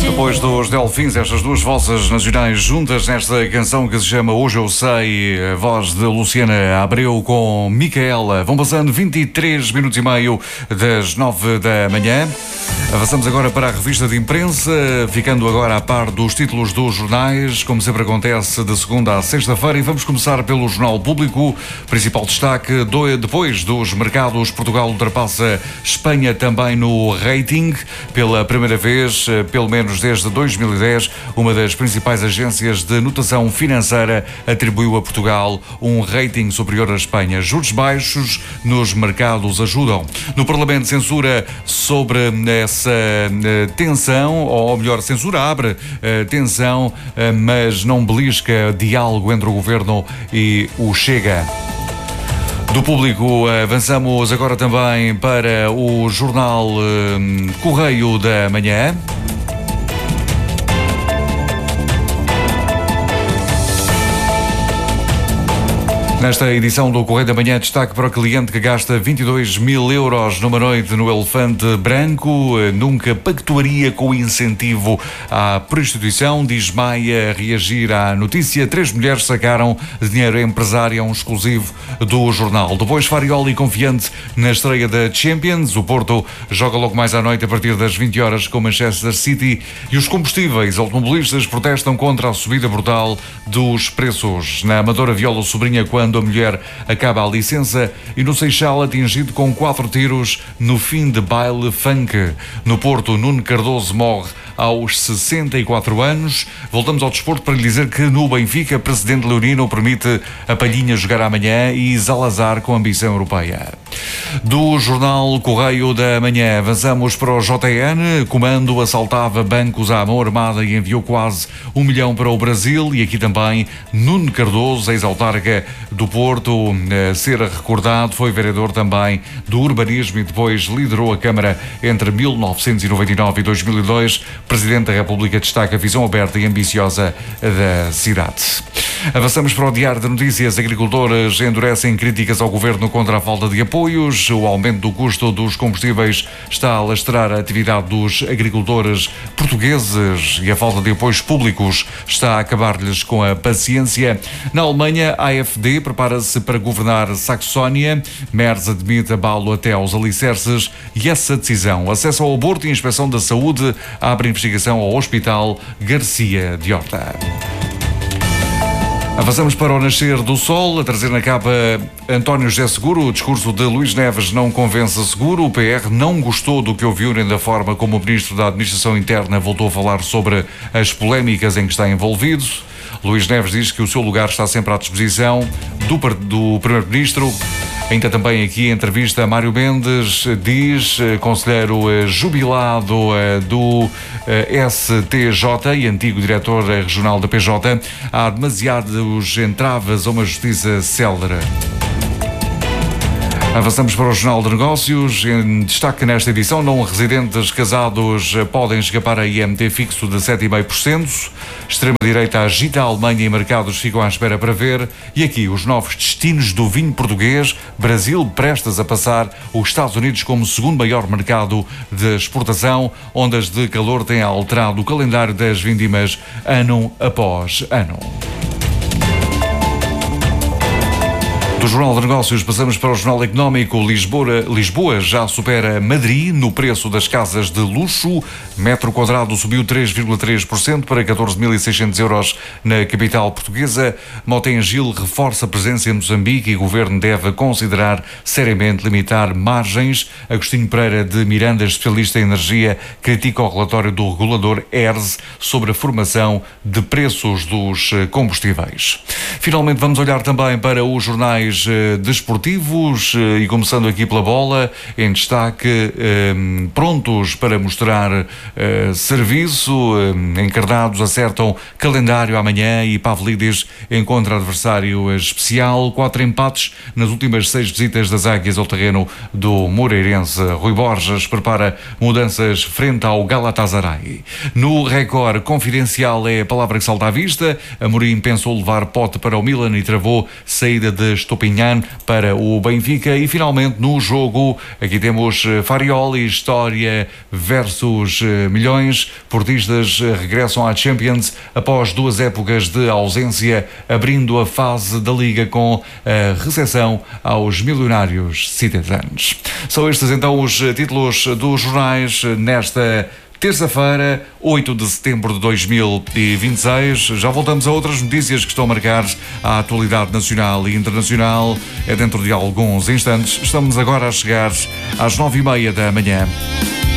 Depois dos Delfins, estas duas vozes nacionais juntas nesta canção que se chama Hoje Eu Sei, a voz de Luciana Abreu com Micaela. Vão passando 23 minutos e meio das 9 da manhã. Avançamos agora para a revista de imprensa, ficando agora a par dos títulos dos jornais, como sempre acontece de segunda a sexta-feira, e vamos começar pelo Jornal Público. Principal destaque, depois dos mercados, Portugal ultrapassa Espanha também no rating. Pela primeira vez, pelo menos desde 2010, uma das principais agências de notação financeira atribuiu a Portugal um rating superior à Espanha. Juros baixos nos mercados ajudam. No Parlamento, censura sobre essa tensão, ou melhor, censura abre tensão, mas não belisca diálogo entre o Governo e o Chega. Do Público, avançamos agora também para o jornal Correio da Manhã. Nesta edição do Correio da Manhã, destaque para o cliente que gasta 22 mil euros numa noite no Elefante Branco. Nunca pactuaria com o incentivo à prostituição, diz Maia a reagir à notícia. 3 mulheres sacaram dinheiro empresário, um exclusivo do jornal. Depois, Farioli confiante na estreia da Champions. O Porto joga logo mais à noite a partir das 20 horas com Manchester City. E os combustíveis automobilistas protestam contra a subida brutal dos preços. Na Amadora viola o sobrinha quando a mulher acaba a licença, e no Seixal atingido com 4 tiros no fim de baile funk. No Porto, Nuno Cardoso morre aos 64 anos. Voltamos ao desporto para lhe dizer que no Benfica, presidente Leonino permite a Palhinha jogar amanhã e Zalazar com ambição europeia. Do jornal Correio da Manhã, avançamos para o JN. Comando assaltava bancos à mão armada e enviou quase 1 milhão para o Brasil. E aqui também Nuno Cardoso, ex-autarca do Porto, a ser recordado, foi vereador também do urbanismo e depois liderou a Câmara entre 1999 e 2002. Presidente da República destaca a visão aberta e ambiciosa da cidade. Avançamos para o Diário de Notícias. Agricultores endurecem críticas ao governo contra a falta de apoios. O aumento do custo dos combustíveis está a lastrar a atividade dos agricultores portugueses e a falta de apoios públicos está a acabar-lhes com a paciência. Na Alemanha, a AfD prepara-se para governar Saxónia. Merz admite abalo até aos alicerces e essa decisão, acesso ao aborto e inspeção da saúde, abre investigação ao Hospital Garcia de Horta. Avançamos para o Nascer do Sol, a trazer na capa António José Seguro. O discurso de Luís Neves não convence Seguro. O PR não gostou do que ouviu nem da forma como o Ministro da Administração Interna voltou a falar sobre as polémicas em que está envolvido. Luís Neves diz que o seu lugar está sempre à disposição do Primeiro-Ministro. Ainda também aqui a entrevista a Mário Mendes, diz, conselheiro jubilado do STJ e antigo diretor regional da PJ, há demasiados entraves a uma justiça célere. Avançamos para o Jornal de Negócios. Em destaque nesta edição, não residentes casados podem escapar a IMT fixo de 7,5%. Extrema-direita agita a Alemanha e mercados ficam à espera para ver. E aqui os novos destinos do vinho português. Brasil prestes a passar os Estados Unidos como segundo maior mercado de exportação. Ondas de calor têm alterado o calendário das vindimas ano após ano. Do Jornal de Negócios passamos para o Jornal Económico. Lisboa já supera Madrid no preço das casas de luxo. Metro quadrado subiu 3,3% para 14.600 euros na capital portuguesa. Motengil reforça a presença em Moçambique e o Governo deve considerar seriamente limitar margens. Agostinho Pereira de Miranda, especialista em energia, critica o relatório do regulador ERS sobre a formação de preços dos combustíveis. Finalmente vamos olhar também para os jornais desportivos e começando aqui pela bola, em destaque, prontos para mostrar serviço, encarnados acertam calendário amanhã e Pavlidis encontra adversário especial. 4 empates nas últimas 6 visitas das Águias ao terreno do Moreirense. Rui Borges prepara mudanças frente ao Galatasaray. No Record, confidencial é a palavra que salta à vista. Amorim pensou levar Pote para o Milan e travou saída de Estopinião. Perpignan para o Benfica. E finalmente no jogo, aqui temos Farioli, História versus Milhões. Portistas regressam à Champions após 2 épocas de ausência, abrindo a fase da Liga com a recepção aos milionários citadanos. São estes então os títulos dos jornais nesta terça-feira, 8 de setembro de 2026. Já voltamos a outras notícias que estão a marcar a atualidade nacional e internacional. É dentro de alguns instantes. Estamos agora a chegar às 9h30 da manhã.